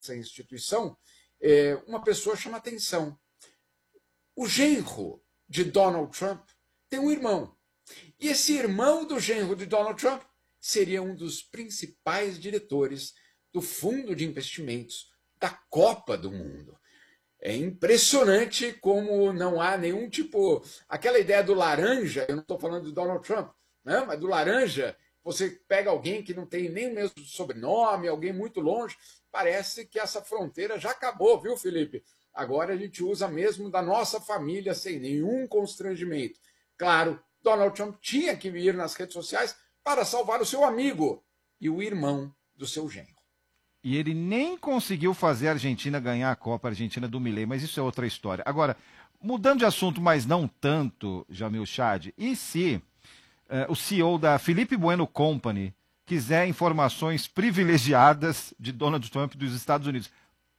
instituição, uma pessoa chama atenção. O genro de Donald Trump tem um irmão. E esse irmão do genro de Donald Trump seria um dos principais diretores do fundo de investimentos da Copa do Mundo. É impressionante como não há nenhum tipo... Aquela ideia do laranja, eu não estou falando do Donald Trump, né? Mas do laranja, você pega alguém que não tem nem o mesmo sobrenome, alguém muito longe, parece que essa fronteira já acabou, viu, Felipe? Agora a gente usa mesmo da nossa família sem nenhum constrangimento. Claro, Donald Trump tinha que ir nas redes sociais para salvar o seu amigo e o irmão do seu genro. E ele nem conseguiu fazer a Argentina ganhar a Copa, a Argentina do Milei, mas isso é outra história. Agora, mudando de assunto, mas não tanto, Jamil Chad, e se o CEO da Felipe Bueno Company quiser informações privilegiadas de Donald Trump dos Estados Unidos?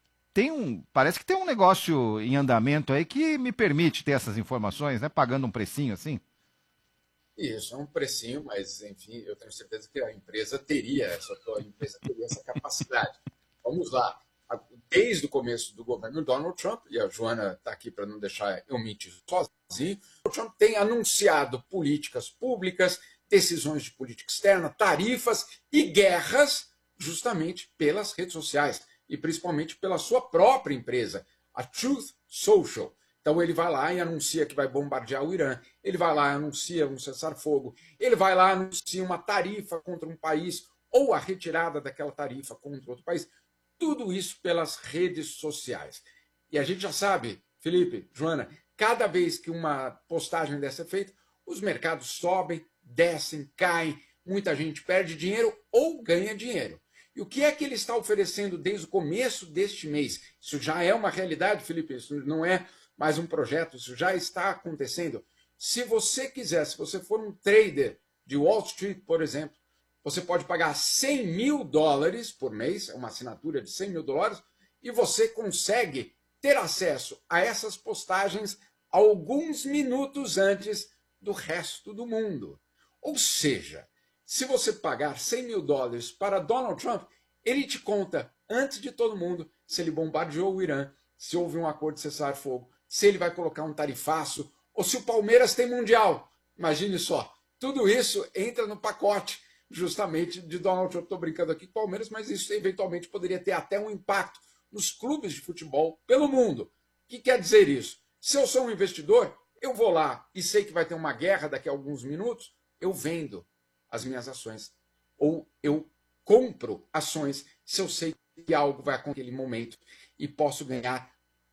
Parece que tem um negócio em andamento aí que me permite ter essas informações, né? Pagando um precinho assim. Isso, é um precinho, mas, enfim, eu tenho certeza que a empresa teria essa capacidade. Vamos lá. Desde o começo do governo Donald Trump, e a Joana está aqui para não deixar eu mentir sozinho, o Trump tem anunciado políticas públicas, decisões de política externa, tarifas e guerras justamente pelas redes sociais e principalmente pela sua própria empresa, a Truth Social. Então ele vai lá e anuncia que vai bombardear o Irã, ele vai lá e anuncia um cessar-fogo, ele vai lá e anuncia uma tarifa contra um país ou a retirada daquela tarifa contra outro país. Tudo isso pelas redes sociais. E a gente já sabe, Felipe, Joana, cada vez que uma postagem dessa é feita, os mercados sobem, descem, caem, muita gente perde dinheiro ou ganha dinheiro. E o que é que ele está oferecendo desde o começo deste mês? Isso já é uma realidade, Felipe, isso não é mais um projeto, isso já está acontecendo. Se você quiser, se você for um trader de Wall Street, por exemplo, você pode pagar $100 mil por mês, é uma assinatura de $100 mil, e você consegue ter acesso a essas postagens alguns minutos antes do resto do mundo. Ou seja, se você pagar $100 mil para Donald Trump, ele te conta antes de todo mundo se ele bombardeou o Irã, se houve um acordo de cessar-fogo, se ele vai colocar um tarifaço, ou se o Palmeiras tem Mundial. Imagine só, tudo isso entra no pacote justamente de Donald Trump. Estou brincando aqui com o Palmeiras, mas isso eventualmente poderia ter até um impacto nos clubes de futebol pelo mundo. O que quer dizer isso? Se eu sou um investidor, eu vou lá e sei que vai ter uma guerra daqui a alguns minutos, eu vendo as minhas ações. Ou eu compro ações se eu sei que algo vai acontecer naquele momento e posso ganhar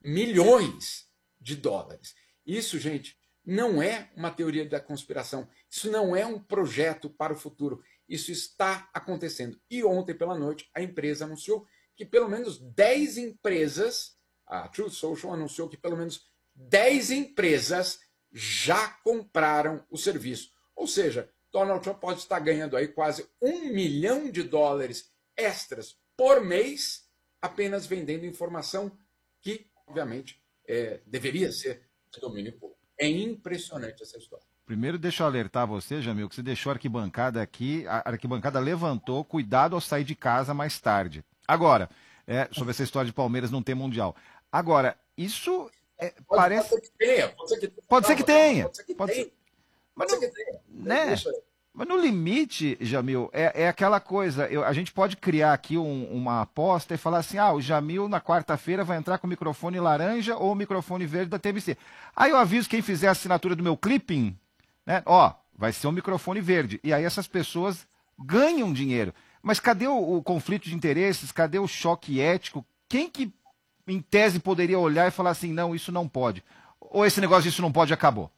milhões de dólares. Isso, gente, não é uma teoria da conspiração. Isso não é um projeto para o futuro. Isso está acontecendo. E ontem pela noite a empresa anunciou que pelo menos 10 empresas, a Truth Social anunciou que pelo menos 10 empresas já compraram o serviço. Ou seja, Donald Trump pode estar ganhando aí quase $1 milhão extras por mês apenas vendendo informação que, obviamente, deveria ser de domínio público. É impressionante essa história. Primeiro, deixa eu alertar você, Jamil, que você deixou a arquibancada aqui, a arquibancada levantou, cuidado ao sair de casa mais tarde. Agora, sobre essa história de Palmeiras não ter Mundial. Agora, isso parece... Pode ser que tenha. Pode ser que tenha. Pode ser que tenha. Né? Mas no limite, Jamil, é aquela coisa, a gente pode criar aqui uma aposta e falar assim, o Jamil na quarta-feira vai entrar com o microfone laranja ou o microfone verde da TBC. Aí eu aviso quem fizer a assinatura do meu clipping, né? Vai ser um microfone verde. E aí essas pessoas ganham dinheiro. Mas cadê o conflito de interesses? Cadê o choque ético? Quem que, em tese, poderia olhar e falar assim, não, isso não pode? Ou esse negócio disso não pode acabou?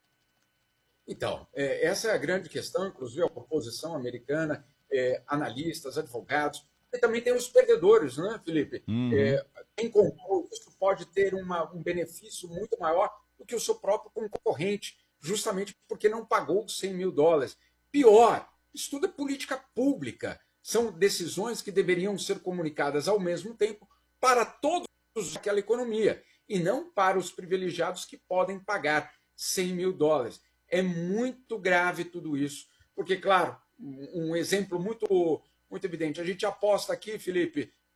Então, essa é a grande questão, inclusive a oposição americana, analistas, advogados, e também tem os perdedores, né, Felipe? Uhum. Quem comprou isso pode ter um benefício muito maior do que o seu próprio concorrente, justamente porque não pagou os $100 mil. Pior, isso tudo é política pública. São decisões que deveriam ser comunicadas ao mesmo tempo para todos daquela economia, e não para os privilegiados que podem pagar $100 mil. É muito grave tudo isso, porque, claro, um exemplo muito evidente, a gente aposta aqui, Felipe,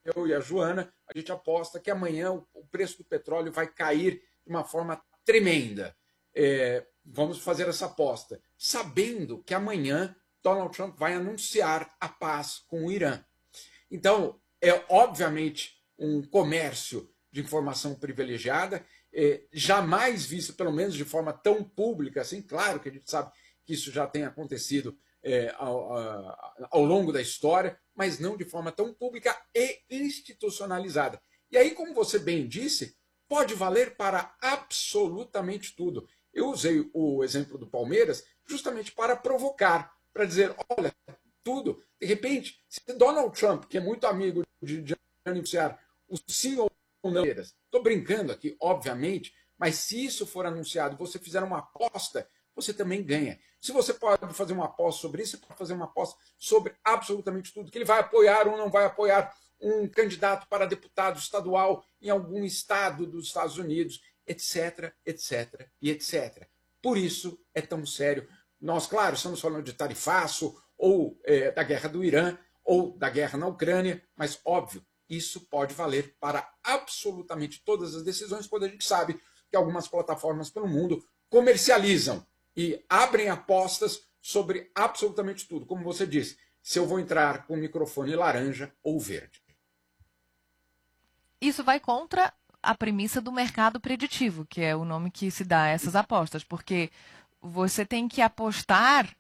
eu e a Joana, a gente aposta que amanhã o preço do petróleo vai cair de uma forma tremenda. Vamos fazer essa aposta, sabendo que amanhã Donald Trump vai anunciar a paz com o Irã. Então, é obviamente um comércio de informação privilegiada, jamais visto, pelo menos de forma tão pública assim. Claro que a gente sabe que isso já tem acontecido ao longo da história, mas não de forma tão pública e institucionalizada. E aí, como você bem disse, pode valer para absolutamente tudo. Eu usei o exemplo do Palmeiras justamente para provocar, para dizer, olha, tudo, de repente, se Donald Trump, que é muito amigo de anunciar o sim ou não, estou brincando aqui, obviamente, mas se isso for anunciado, você fizer uma aposta, você também ganha. Se você pode fazer uma aposta sobre isso, você pode fazer uma aposta sobre absolutamente tudo, que ele vai apoiar ou não vai apoiar um candidato para deputado estadual em algum estado dos Estados Unidos, etc, etc e etc. Por isso é tão sério. Nós, claro, estamos falando de tarifaço, ou da guerra do Irã, ou da guerra na Ucrânia, mas, óbvio, isso pode valer para absolutamente todas as decisões, quando a gente sabe que algumas plataformas pelo mundo comercializam e abrem apostas sobre absolutamente tudo. Como você disse, se eu vou entrar com o microfone laranja ou verde. Isso vai contra a premissa do mercado preditivo, que é o nome que se dá a essas apostas, porque você tem que apostar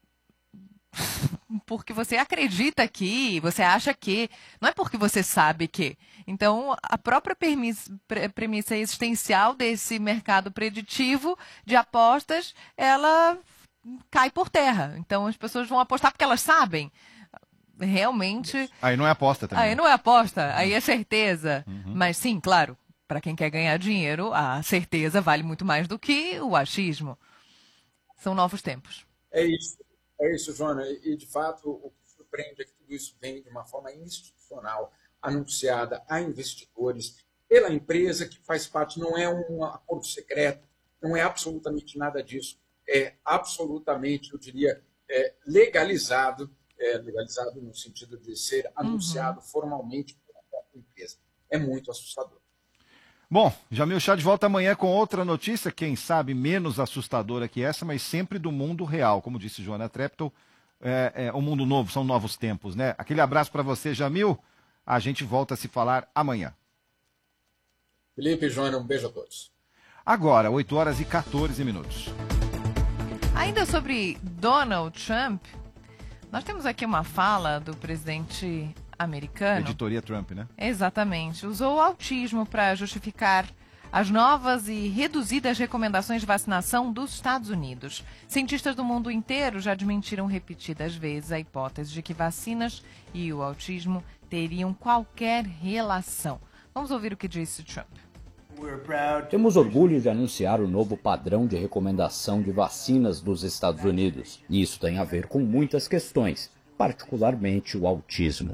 porque você acredita que, você acha que, não é porque você sabe que. Então, a própria premissa existencial desse mercado preditivo de apostas, ela cai por terra. Então, as pessoas vão apostar porque elas sabem. Realmente... Aí não é aposta também. Aí não é aposta, aí é certeza. Mas sim, claro, para quem quer ganhar dinheiro, a certeza vale muito mais do que o achismo. São novos tempos. É isso, Joana. E, de fato, o que surpreende é que tudo isso vem de uma forma institucional, anunciada a investidores, pela empresa que faz parte. Não é um acordo secreto, não é absolutamente nada disso. É absolutamente, eu diria, legalizado no sentido de ser anunciado formalmente pela própria empresa. É muito assustador. Bom, Jamil Chad volta amanhã com outra notícia, quem sabe menos assustadora que essa, mas sempre do mundo real. Como disse Joana Treptow, o mundo novo, são novos tempos, né? Aquele abraço para você, Jamil. A gente volta a se falar amanhã. Felipe e Joana, um beijo a todos. Agora, 8h14. Ainda sobre Donald Trump, nós temos aqui uma fala do presidente americano. Editoria Trump, né? Exatamente. Usou o autismo para justificar as novas e reduzidas recomendações de vacinação dos Estados Unidos. Cientistas do mundo inteiro já desmentiram repetidas vezes a hipótese de que vacinas e o autismo teriam qualquer relação. Vamos ouvir o que disse Trump. Temos orgulho de anunciar o novo padrão de recomendação de vacinas dos Estados Unidos. E isso tem a ver com muitas questões, particularmente o autismo.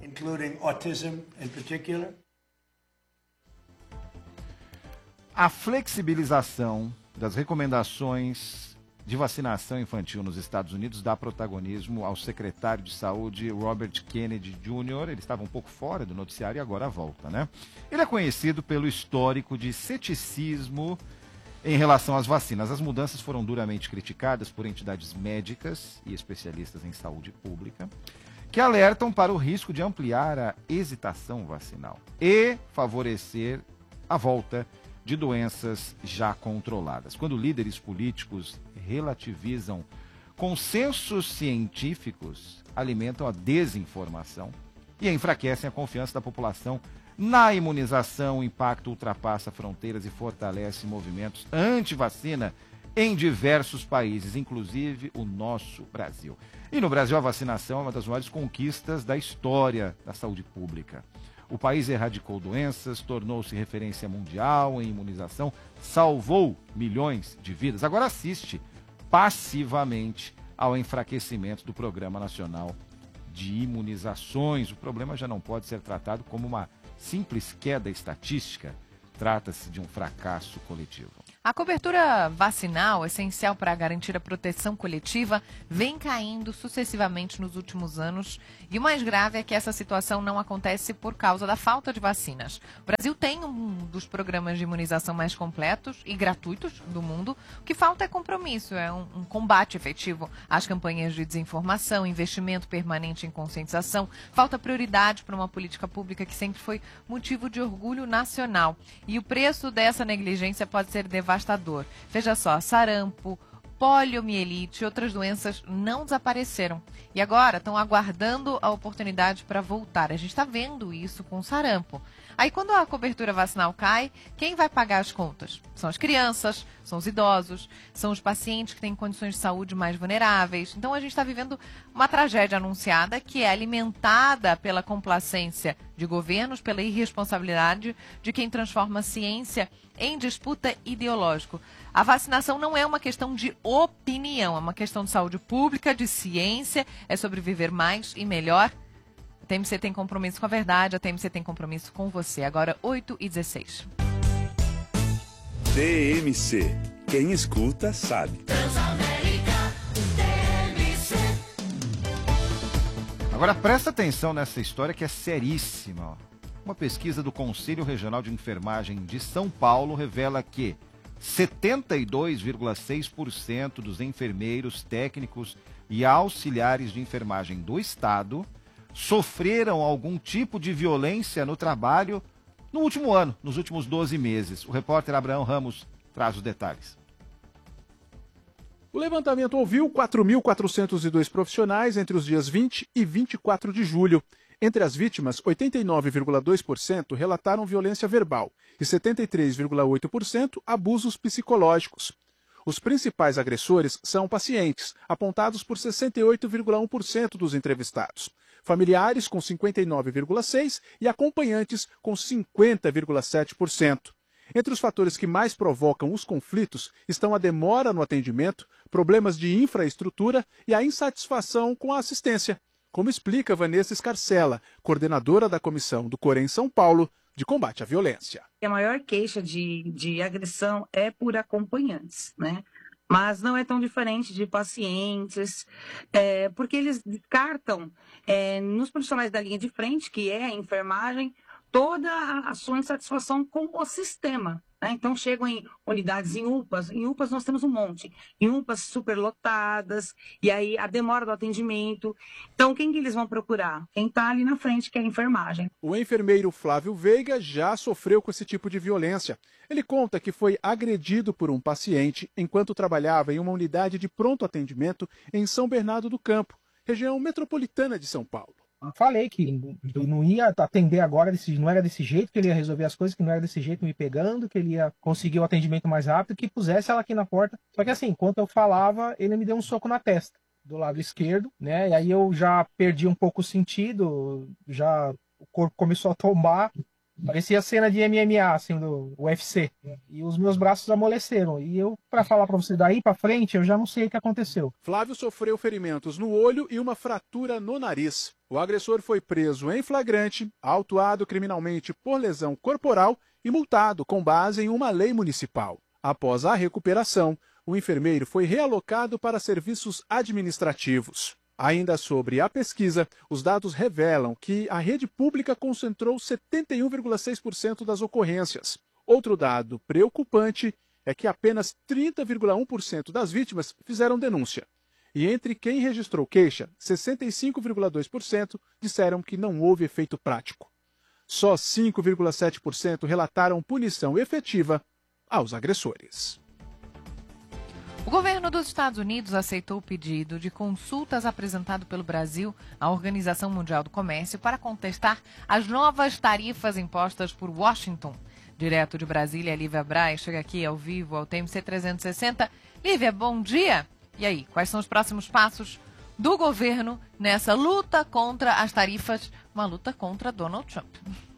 A flexibilização das recomendações de vacinação infantil nos Estados Unidos dá protagonismo ao secretário de Saúde, Robert Kennedy Jr. Ele estava um pouco fora do noticiário e agora volta, né? Ele é conhecido pelo histórico de ceticismo em relação às vacinas. As mudanças foram duramente criticadas por entidades médicas e especialistas em saúde pública, que alertam para o risco de ampliar a hesitação vacinal e favorecer a volta de doenças já controladas. Quando líderes políticos relativizam consensos científicos, alimentam a desinformação e enfraquecem a confiança da população na imunização, o impacto ultrapassa fronteiras e fortalece movimentos anti-vacina em diversos países, inclusive o nosso Brasil. E no Brasil, a vacinação é uma das maiores conquistas da história da saúde pública. O país erradicou doenças, tornou-se referência mundial em imunização, salvou milhões de vidas. Agora assiste passivamente ao enfraquecimento do Programa Nacional de Imunizações. O problema já não pode ser tratado como uma simples queda estatística. Trata-se de um fracasso coletivo. A cobertura vacinal, essencial para garantir a proteção coletiva, vem caindo sucessivamente nos últimos anos. E o mais grave é que essa situação não acontece por causa da falta de vacinas. O Brasil tem um dos programas de imunização mais completos e gratuitos do mundo. O que falta é compromisso, é um combate efetivo às campanhas de desinformação, investimento permanente em conscientização. Falta prioridade para uma política pública que sempre foi motivo de orgulho nacional. E o preço dessa negligência pode ser devastador. Veja só, sarampo, poliomielite e outras doenças não desapareceram. E agora estão aguardando a oportunidade para voltar. A gente está vendo isso com o sarampo. Aí quando a cobertura vacinal cai, quem vai pagar as contas? São as crianças, são os idosos, são os pacientes que têm condições de saúde mais vulneráveis. Então a gente está vivendo uma tragédia anunciada que é alimentada pela complacência de governos, pela irresponsabilidade de quem transforma a ciência em disputa ideológica. A vacinação não é uma questão de opinião, é uma questão de saúde pública, de ciência, é sobre viver mais e melhor. A TMC tem compromisso com a verdade, a TMC tem compromisso com você. Agora, 8h16. TMC. Quem escuta, sabe. Agora presta atenção nessa história que é seríssima. Ó. Uma pesquisa do Conselho Regional de Enfermagem de São Paulo revela que 72,6% dos enfermeiros, técnicos e auxiliares de enfermagem do estado sofreram algum tipo de violência no trabalho no último ano, nos últimos 12 meses. O repórter Abraão Ramos traz os detalhes. O levantamento ouviu 4.402 profissionais entre os dias 20 e 24 de julho. Entre as vítimas, 89,2% relataram violência verbal e 73,8% abusos psicológicos. Os principais agressores são pacientes, apontados por 68,1% dos entrevistados. Familiares, com 59,6% e acompanhantes, com 50,7%. Entre os fatores que mais provocam os conflitos estão a demora no atendimento, problemas de infraestrutura e a insatisfação com a assistência, como explica Vanessa Scarcella, coordenadora da comissão do Corém São Paulo de combate à violência. A maior queixa de agressão é por acompanhantes, né? Mas não é tão diferente de pacientes, porque eles descartam nos profissionais da linha de frente, que é a enfermagem, toda a sua insatisfação com o sistema. Né? Então, chegam em unidades em UPAs. Em UPAs nós temos um monte. Em UPAs superlotadas, e aí a demora do atendimento. Então, quem que eles vão procurar? Quem está ali na frente, que é a enfermagem. O enfermeiro Flávio Veiga já sofreu com esse tipo de violência. Ele conta que foi agredido por um paciente enquanto trabalhava em uma unidade de pronto atendimento em São Bernardo do Campo, região metropolitana de São Paulo. Falei que não ia atender agora, não era desse jeito, que ele ia resolver as coisas, que não era desse jeito me pegando, que ele ia conseguir o atendimento mais rápido, que pusesse ela aqui na porta. Só que assim, enquanto eu falava, ele me deu um soco na testa, do lado esquerdo, né? E aí eu já perdi um pouco o sentido, já o corpo começou a tombar. Parecia cena de MMA, assim, do UFC. E os meus braços amoleceram. E eu, para falar para você, daí para frente, eu já não sei o que aconteceu. Flávio sofreu ferimentos no olho e uma fratura no nariz. O agressor foi preso em flagrante, autuado criminalmente por lesão corporal e multado com base em uma lei municipal. Após a recuperação, o enfermeiro foi realocado para serviços administrativos. Ainda sobre a pesquisa, os dados revelam que a rede pública concentrou 71,6% das ocorrências. Outro dado preocupante é que apenas 30,1% das vítimas fizeram denúncia. E entre quem registrou queixa, 65,2% disseram que não houve efeito prático. Só 5,7% relataram punição efetiva aos agressores. O governo dos Estados Unidos aceitou o pedido de consultas apresentado pelo Brasil à Organização Mundial do Comércio para contestar as novas tarifas impostas por Washington. Direto de Brasília, Lívia Braz chega aqui ao vivo ao TMC 360. Lívia, bom dia! E aí, quais são os próximos passos do governo nessa luta contra as tarifas, uma luta contra Donald Trump?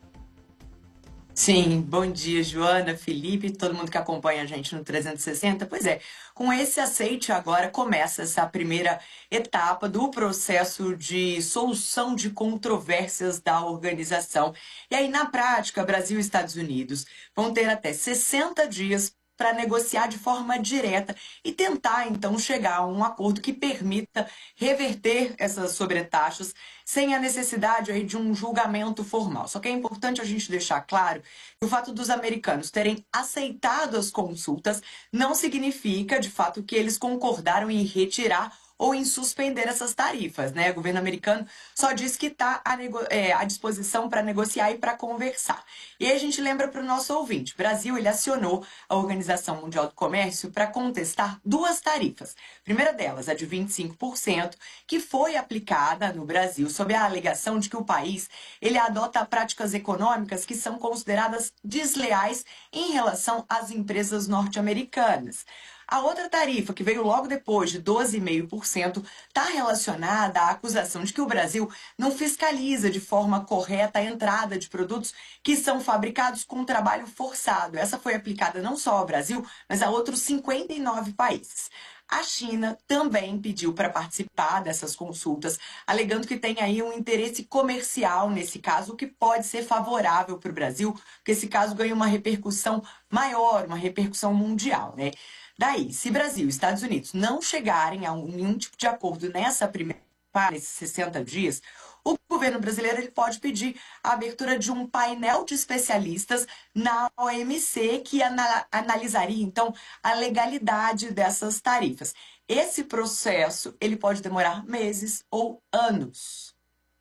Sim, bom dia, Joana, Felipe, todo mundo que acompanha a gente no 360. Pois é, com esse aceite agora começa essa primeira etapa do processo de solução de controvérsias da organização. E aí, na prática, Brasil e Estados Unidos vão ter até 60 dias para negociar de forma direta e tentar, então, chegar a um acordo que permita reverter essas sobretaxas sem a necessidade aí de um julgamento formal. Só que é importante a gente deixar claro que o fato dos americanos terem aceitado as consultas não significa, de fato, que eles concordaram em retirar ou em suspender essas tarifas, né? O governo americano só diz que está à disposição para negociar e para conversar. E aí a gente lembra para o nosso ouvinte, o Brasil ele acionou a Organização Mundial do Comércio para contestar 2 tarifas. A primeira delas, a de 25%, que foi aplicada no Brasil sob a alegação de que o país ele adota práticas econômicas que são consideradas desleais em relação às empresas norte-americanas. A outra tarifa, que veio logo depois, de 12,5%, está relacionada à acusação de que o Brasil não fiscaliza de forma correta a entrada de produtos que são fabricados com trabalho forçado. Essa foi aplicada não só ao Brasil, mas a outros 59 países. A China também pediu para participar dessas consultas, alegando que tem aí um interesse comercial nesse caso, o que pode ser favorável para o Brasil, porque esse caso ganha uma repercussão maior, uma repercussão mundial, né? Daí, se Brasil e Estados Unidos não chegarem a nenhum tipo de acordo nesses 60 dias, o governo brasileiro ele pode pedir a abertura de um painel de especialistas na OMC que analisaria, então, a legalidade dessas tarifas. Esse processo ele pode demorar meses ou anos.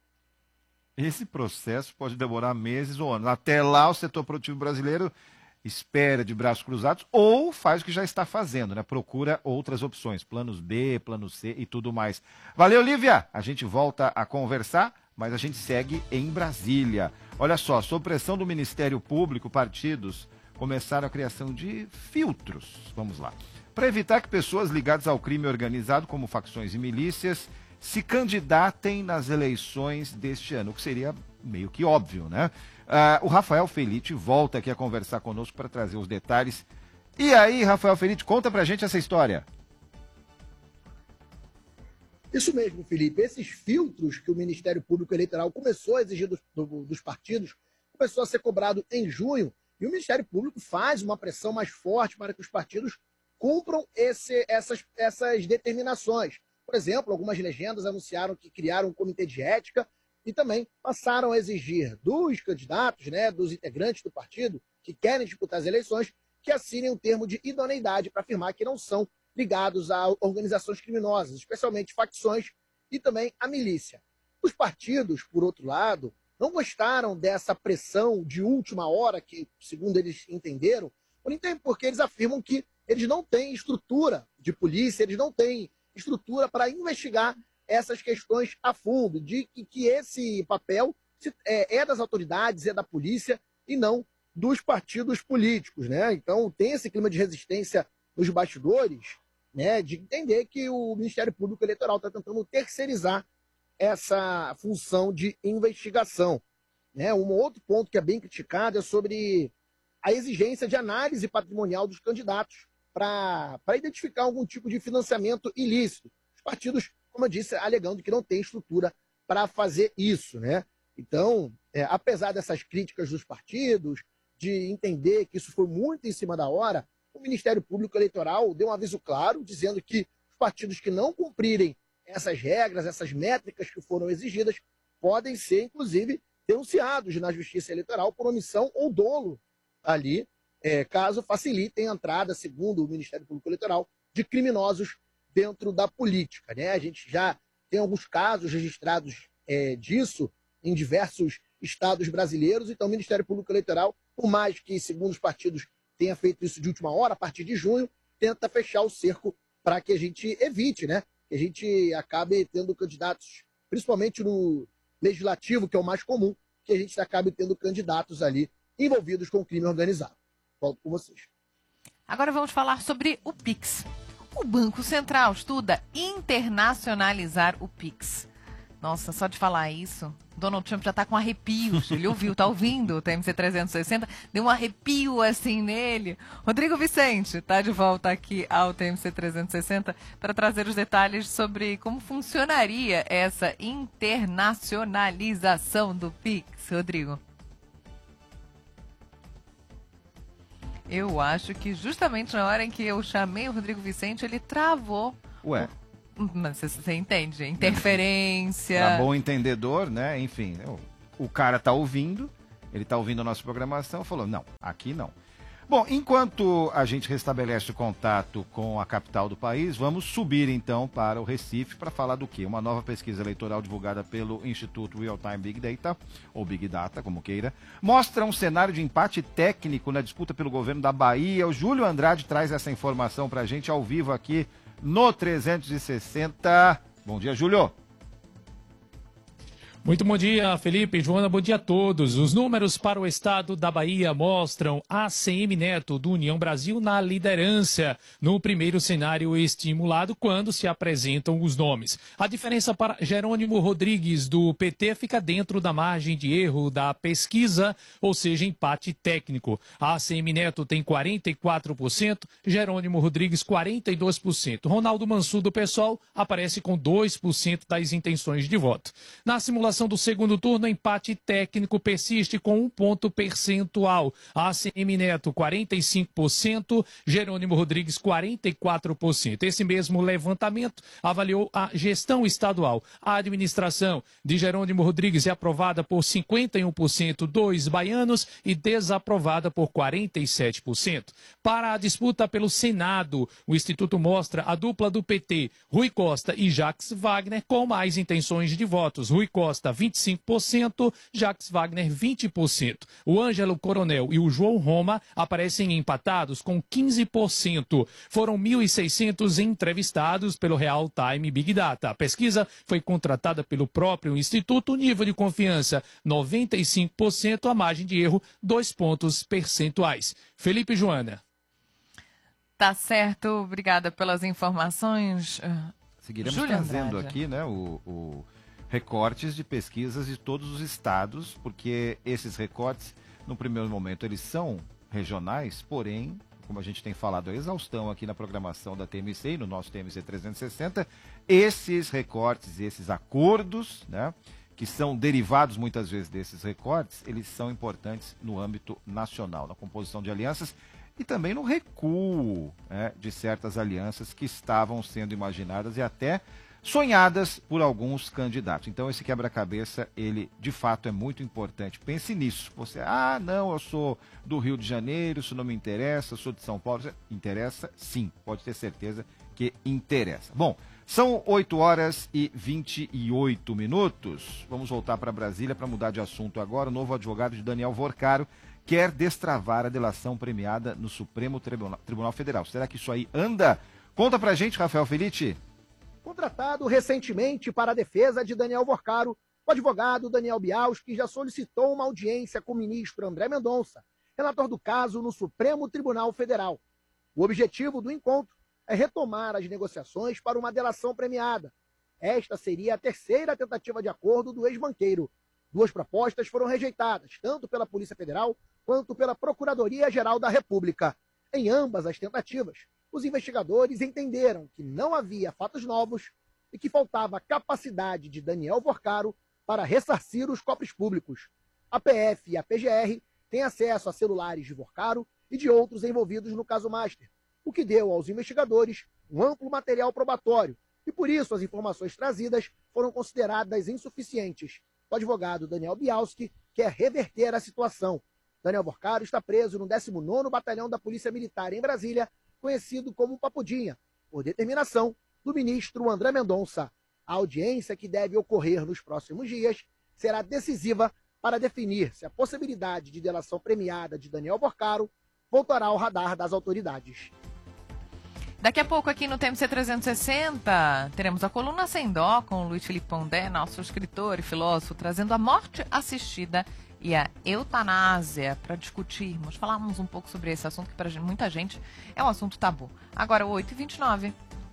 Esse processo pode demorar meses ou anos. Até lá, o setor produtivo brasileiro espera de braços cruzados ou faz o que já está fazendo, né? Procura outras opções, planos B, plano C e tudo mais. Valeu, Lívia! A gente volta a conversar, mas a gente segue em Brasília. Olha só, sob pressão do Ministério Público, partidos começaram a criação de filtros. Vamos lá. Para evitar que pessoas ligadas ao crime organizado, como facções e milícias, se candidatem nas eleições deste ano, o que seria meio que óbvio, né? O Rafael Felite volta aqui a conversar conosco para trazer os detalhes. E aí, Rafael Felite, conta pra gente essa história. Isso mesmo, Felipe. Esses filtros que o Ministério Público Eleitoral começou a exigir dos partidos, começou a ser cobrado em junho, e o Ministério Público faz uma pressão mais forte para que os partidos cumpram essas determinações. Por exemplo, algumas legendas anunciaram que criaram um comitê de ética e também passaram a exigir dos candidatos, né, dos integrantes do partido que querem disputar as eleições, que assinem um termo de idoneidade para afirmar que não são ligados a organizações criminosas, especialmente facções e também a milícia. Os partidos, por outro lado, não gostaram dessa pressão de última hora, que, segundo eles entenderam, porque eles afirmam que eles não têm estrutura de polícia, eles não têm estrutura para investigar essas questões a fundo, de que esse papel é das autoridades, é da polícia e não dos partidos políticos, né? Então tem esse clima de resistência nos bastidores, né, de entender que o Ministério Público Eleitoral está tentando terceirizar essa função de investigação, né? Um outro ponto que é bem criticado é sobre a exigência de análise patrimonial dos candidatos para identificar algum tipo de financiamento ilícito. Os partidos, como eu disse, alegando que não tem estrutura para fazer isso, né? Então, apesar dessas críticas dos partidos, de entender que isso foi muito em cima da hora, o Ministério Público Eleitoral deu um aviso claro, dizendo que os partidos que não cumprirem essas regras, essas métricas que foram exigidas, podem ser, inclusive, denunciados na Justiça Eleitoral por omissão ou dolo ali, caso facilitem a entrada, segundo o Ministério Público Eleitoral, de criminosos dentro da política, né? A gente já tem alguns casos registrados disso em diversos estados brasileiros, então o Ministério Público Eleitoral, por mais que, segundo os partidos, tenha feito isso de última hora, a partir de junho, tenta fechar o cerco para que a gente evite, né? Que a gente acabe tendo candidatos, principalmente no legislativo, que é o mais comum, que a gente acabe tendo candidatos ali envolvidos com o crime organizado. Volto com vocês. Agora vamos falar sobre o Pix. O Banco Central estuda internacionalizar o Pix. Nossa, só de falar isso, Donald Trump já tá com arrepios. Ele ouviu, tá ouvindo o TMC 360, deu um arrepio assim nele. Rodrigo Vicente tá de volta aqui ao TMC 360 para trazer os detalhes sobre como funcionaria essa internacionalização do Pix. Rodrigo. Eu acho que justamente na hora em que eu chamei o Rodrigo Vicente, ele travou. Ué. Mas você entende? Interferência. Pra bom entendedor, né? Enfim, o cara tá ouvindo, ele tá ouvindo a nossa programação, falou, não, aqui não. Bom, enquanto a gente restabelece o contato com a capital do país, vamos subir então para o Recife para falar do quê? Uma nova pesquisa eleitoral divulgada pelo Instituto Real Time Big Data, ou Big Data, como queira, mostra um cenário de empate técnico na disputa pelo governo da Bahia. O Júlio Andrade traz essa informação para a gente ao vivo aqui no 360. Bom dia, Júlio. Muito bom dia, Felipe, Joana, bom dia a todos. Os números para o estado da Bahia mostram ACM Neto, do União Brasil, na liderança no primeiro cenário estimulado, quando se apresentam os nomes. A diferença para Jerônimo Rodrigues, do PT, fica dentro da margem de erro da pesquisa, ou seja, empate técnico. A ACM Neto tem 44%, Jerônimo Rodrigues 42%. Ronaldo Mansur, do PSOL, aparece com 2% das intenções de voto. Na simulação do segundo turno, empate técnico persiste com 1 ponto percentual. ACM Neto, 45%, Jerônimo Rodrigues, 44%. Esse mesmo levantamento avaliou a gestão estadual. A administração de Jerônimo Rodrigues é aprovada por 51% dos baianos e desaprovada por 47%. Para a disputa pelo Senado, o Instituto mostra a dupla do PT, Rui Costa e Jacques Wagner, com mais intenções de votos. Rui Costa, 25%, Jacques Wagner, 20%. O Ângelo Coronel e o João Roma aparecem empatados com 15%. Foram 1.600 entrevistados pelo Real Time Big Data. A pesquisa foi contratada pelo próprio Instituto. O nível de confiança, 95%, a margem de erro, 2 pontos percentuais. Felipe e Joana. Tá certo, obrigada pelas informações. Seguiremos Júlio trazendo Andrade. aqui, né, o recortes de pesquisas de todos os estados, porque esses recortes, no primeiro momento, eles são regionais, porém, como a gente tem falado a exaustão aqui na programação da TMC e no nosso TMC 360, esses recortes, esses acordos, né, que são derivados muitas vezes desses recortes, eles são importantes no âmbito nacional, na composição de alianças e também no recuo, né, de certas alianças que estavam sendo imaginadas e até sonhadas por alguns candidatos. Então esse quebra-cabeça, ele de fato é muito importante. Pense nisso. Você, não, eu sou do Rio de Janeiro, isso não me interessa, eu sou de São Paulo. Interessa? Sim, pode ter certeza que interessa. Bom, são 8h28. Vamos voltar para Brasília para mudar de assunto agora. O novo advogado de Daniel Vorcaro quer destravar a delação premiada no Supremo Tribunal Federal. Será que isso aí anda? Conta pra gente, Rafael Felitti. Contratado recentemente para a defesa de Daniel Vorcaro, o advogado Daniel Bialski já solicitou uma audiência com o ministro André Mendonça, relator do caso no Supremo Tribunal Federal. O objetivo do encontro é retomar as negociações para uma delação premiada. Esta seria a terceira tentativa de acordo do ex-banqueiro. 2 propostas foram rejeitadas, tanto pela Polícia Federal quanto pela Procuradoria-Geral da República. Em ambas as tentativas, os investigadores entenderam que não havia fatos novos e que faltava capacidade de Daniel Vorcaro para ressarcir os cofres públicos. A PF e a PGR têm acesso a celulares de Vorcaro e de outros envolvidos no caso Master, o que deu aos investigadores um amplo material probatório e, por isso, as informações trazidas foram consideradas insuficientes. O advogado Daniel Bialski quer reverter a situação. Daniel Vorcaro está preso no 19º Batalhão da Polícia Militar em Brasília, conhecido como Papudinha, por determinação do ministro André Mendonça. A audiência, que deve ocorrer nos próximos dias, será decisiva para definir se a possibilidade de delação premiada de Daniel Vorcaro voltará ao radar das autoridades. Daqui a pouco aqui no TMC 360 teremos a coluna Sem Dó com o Luiz Felipe Pondé, nosso escritor e filósofo, trazendo a morte assistida e a eutanásia para discutirmos, falarmos um pouco sobre esse assunto que para muita gente é um assunto tabu. Agora 8h29.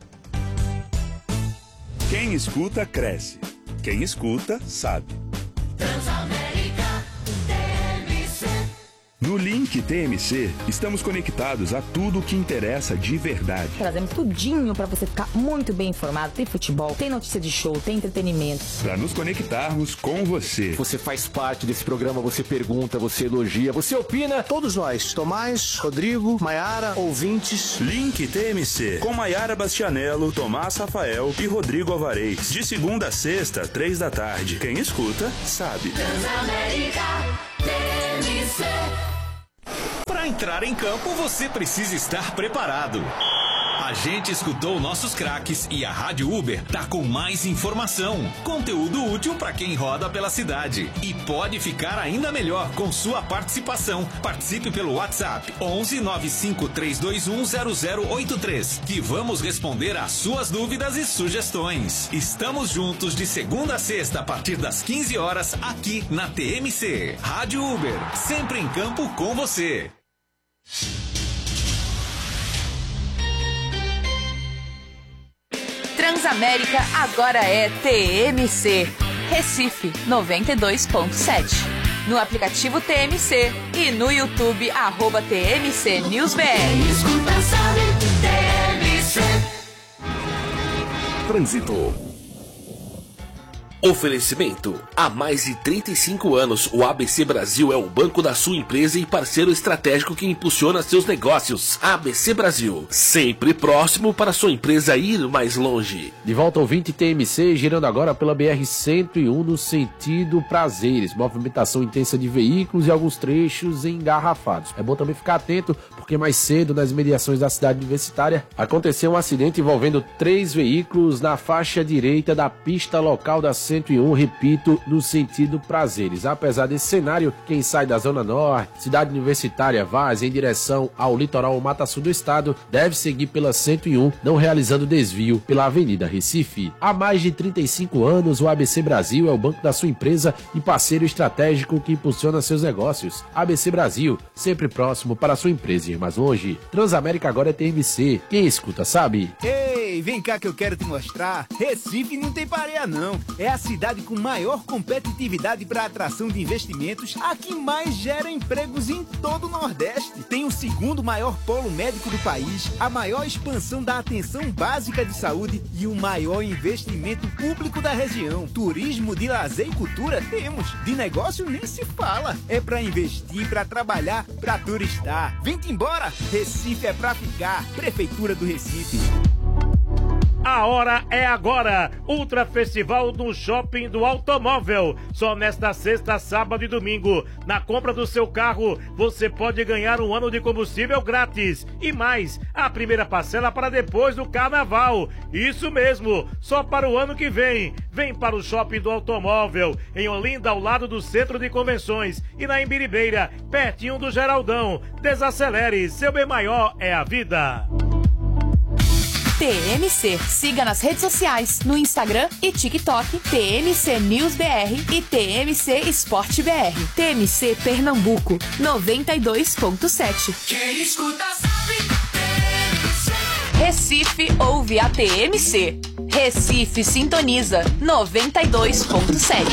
Quem escuta, cresce. Quem escuta, sabe. Transamérica, TMC. No Link TMC, estamos conectados a tudo o que interessa de verdade. Trazemos tudinho para você ficar muito bem informado. Tem futebol, tem notícia de show, tem entretenimento. Para nos conectarmos com você. Você faz parte desse programa, você pergunta, você elogia, você opina. Todos nós, Tomás, Rodrigo, Maiara, ouvintes. Link TMC, com Maiara Bastianello, Tomás Rafael e Rodrigo Alvarez. De segunda a sexta, 3 da tarde. Quem escuta, sabe. Transamérica TMC. Para entrar em campo, você precisa estar preparado. A gente escutou nossos craques e a Rádio Uber tá com mais informação, conteúdo útil para quem roda pela cidade. E pode ficar ainda melhor com sua participação. Participe pelo WhatsApp 11 95 321 0083, que vamos responder às suas dúvidas e sugestões. Estamos juntos de segunda a sexta a partir das 15 horas aqui na TMC. Rádio Uber, sempre em campo com você. Transamérica agora é TMC, Recife 92.7. No aplicativo TMC e no YouTube, @TMC News BR. Escuta, sabe, TMC. Trânsito. Oferecimento. Há mais de 35 anos, o ABC Brasil é o banco da sua empresa e parceiro estratégico que impulsiona seus negócios. ABC Brasil, sempre próximo para sua empresa ir mais longe. De volta ao 20 TMC, girando agora pela BR-101 no sentido Prazeres. Movimentação intensa de veículos e alguns trechos engarrafados. É bom também ficar atento, porque mais cedo, nas imediações da cidade universitária, aconteceu um acidente envolvendo 3 veículos na faixa direita da pista local da 101, repito, no sentido Prazeres. Apesar desse cenário, quem sai da Zona Norte, cidade universitária, Vaz, em direção ao litoral Mata Sul do estado, deve seguir pela 101, não realizando desvio pela Avenida Recife. Há mais de 35 anos, o ABC Brasil é o banco da sua empresa e parceiro estratégico que impulsiona seus negócios. ABC Brasil, sempre próximo para a sua empresa ir mais longe. Transamérica agora é TMC. Quem escuta sabe. Ei, vem cá que eu quero te mostrar. Recife não tem pareia não. É a cidade com maior competitividade para atração de investimentos, a que mais gera empregos em todo o Nordeste. Tem o segundo maior polo médico do país, a maior expansão da atenção básica de saúde e o maior investimento público da região. Turismo, de lazer e cultura temos. De negócio nem se fala. É para investir, para trabalhar, para turistar. Vem-te embora! Recife é para ficar. Prefeitura do Recife. A hora é agora. Ultra Festival no Shopping do Automóvel. Só nesta sexta, sábado e domingo. Na compra do seu carro, você pode ganhar 1 ano de combustível grátis. E mais, a primeira parcela para depois do carnaval. Isso mesmo, só para o ano que vem. Vem para o Shopping do Automóvel, em Olinda, ao lado do Centro de Convenções. E na Imbiribeira, pertinho do Geraldão. Desacelere, seu bem maior é a vida. TMC. Siga nas redes sociais, no Instagram e TikTok, TMC News BR e TMC Esporte BR. TMC Pernambuco, 92.7. Quem escuta sabe, TMC. Recife ouve a TMC. Recife sintoniza, 92.7.